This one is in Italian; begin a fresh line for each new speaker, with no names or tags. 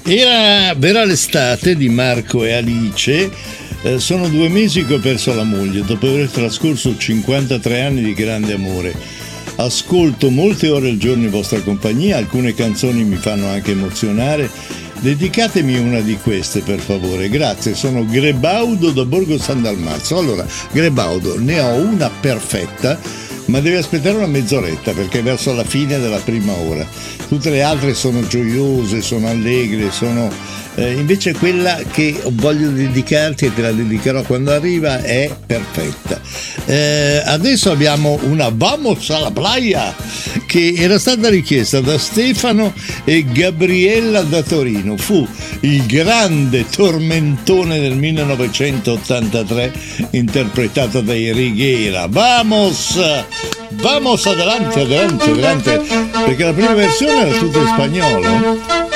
Verrà l'estate di Marco e Alice. Sono 2 mesi che ho perso la moglie dopo aver trascorso 53 anni di grande amore. Ascolto molte ore al giorno in vostra compagnia, alcune canzoni mi fanno anche emozionare. Dedicatemi una di queste, per favore, grazie. Sono Grebaudo da Borgo San Dalmazzo. Allora, Grebaudo, ne ho una perfetta, ma devi aspettare una mezz'oretta perché è verso la fine della prima ora. Tutte le altre sono gioiose, sono allegre, sono... invece quella che voglio dedicarti, e te la dedicherò quando arriva, è perfetta. Adesso abbiamo una Vamos alla playa che era stata richiesta da Stefano e Gabriella da Torino. Fu il grande tormentone del 1983 interpretato dai Righiera. Vamos adelante, perché la prima versione era tutta in spagnolo.